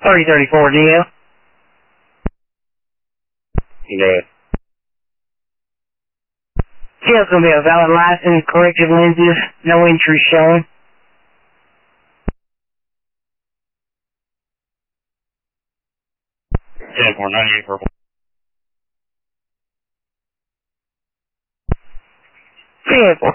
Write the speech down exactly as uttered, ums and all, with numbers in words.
thirty thirty-four D L. Yeah. Vehicle's gonna be a valid license, corrective lenses, no entry shown. ten four ninety-eight purple. Vehicle